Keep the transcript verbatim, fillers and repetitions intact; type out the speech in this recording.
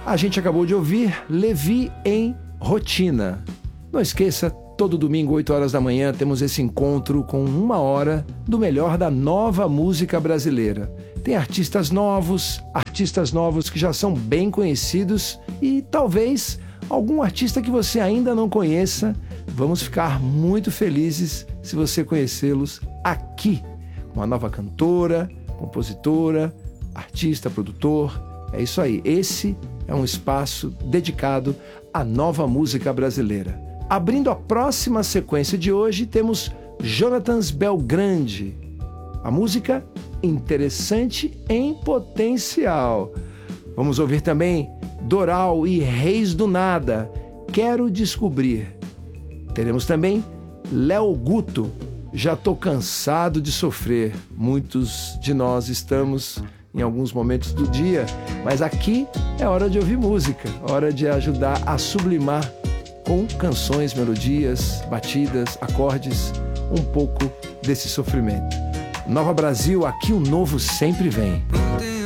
A gente acabou de ouvir Levi em Rotina. Não esqueça, todo domingo, oito horas da manhã, temos esse encontro com uma hora do melhor da nova música brasileira. Tem artistas novos, artistas novos que já são bem conhecidos e talvez algum artista que você ainda não conheça. Vamos ficar muito felizes se você conhecê-los aqui. Uma nova cantora, compositora, artista, produtor. É isso aí. Esse é um espaço dedicado à nova música brasileira. Abrindo a próxima sequência de hoje, temos Jonatas Belgrande. A música Interessante em Potencial. Vamos ouvir também Doral e Reis do Nada, Quero Descobrir. Teremos também Léo Guto, Já Tô Cansado de Sofrer. Muitos de nós estamos em alguns momentos do dia, mas aqui é hora de ouvir música, hora de ajudar a sublimar com canções, melodias, batidas, acordes, um pouco desse sofrimento. Nova Brasil, aqui o novo sempre vem.